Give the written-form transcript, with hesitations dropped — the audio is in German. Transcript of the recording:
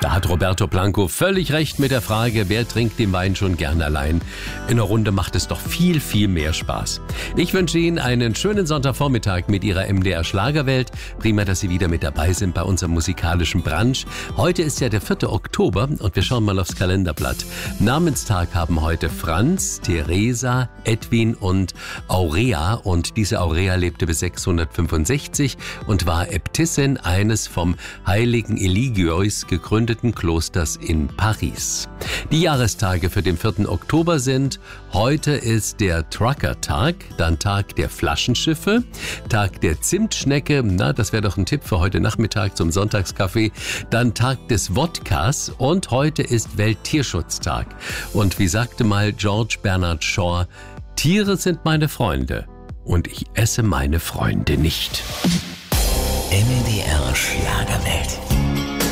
Da hat Roberto Blanco völlig recht mit der Frage, wer trinkt den Wein schon gern allein? In einer Runde macht es doch viel, viel mehr Spaß. Ich wünsche Ihnen einen schönen Sonntagvormittag mit Ihrer MDR Schlagerwelt. Prima, dass Sie wieder mit dabei sind bei unserem musikalischen Brunch. Heute ist ja der 4. Oktober und wir schauen mal aufs Kalenderblatt. Namenstag haben heute Franz, Theresa, Edwin und Aurea. Und diese Aurea lebte bis 665 und war Äbtissin eines vom heiligen Eligius gegründeten Klosters in Paris. Die Jahrestage für den 4. Oktober sind: heute ist der Trucker-Tag, dann Tag der Flaschenschiffe, Tag der Zimtschnecke, na, das wäre doch ein Tipp für heute Nachmittag zum Sonntagskaffee, dann Tag des Wodkas und heute ist Welttierschutztag. Und wie sagte mal George Bernard Shaw, Tiere sind meine Freunde und ich esse meine Freunde nicht. MDR Schlagerwelt.